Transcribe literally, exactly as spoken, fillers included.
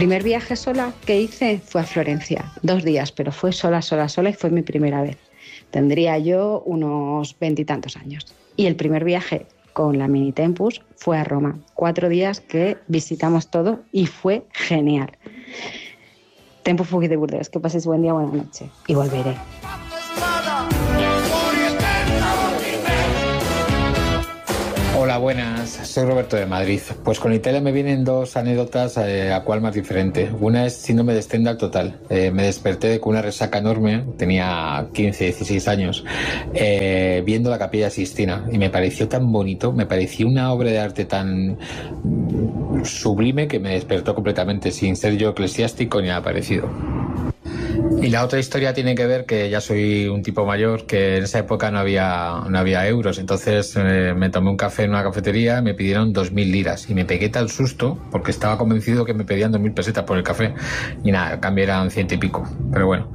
Primer viaje sola que hice fue a Florencia, dos días, pero fue sola, sola, sola y fue mi primera vez. Tendría yo unos veintitantos años. Y el primer viaje con la Mini Tempus fue a Roma, cuatro días que visitamos todo y fue genial. Tempus fugit de Burdeos, que paséis buen día, buena noche y volveré. Hola, buenas. Soy Roberto de Madrid. Pues con Italia me vienen dos anécdotas, eh, a cual más diferente. Una es síndrome de Stendhal total. Eh, me desperté con una resaca enorme, tenía quince, dieciséis años, eh, viendo la Capilla Sixtina y me pareció tan bonito, me pareció una obra de arte tan sublime que me despertó completamente, sin ser yo eclesiástico ni nada parecido. Y la otra historia tiene que ver que ya soy un tipo mayor, que en esa época no había, no había euros, entonces eh, me tomé un café en una cafetería, me pidieron dos mil liras y me pegué tal susto porque estaba convencido que me pedían dos mil pesetas por el café y nada, el cambio eran ciento y pico, pero bueno.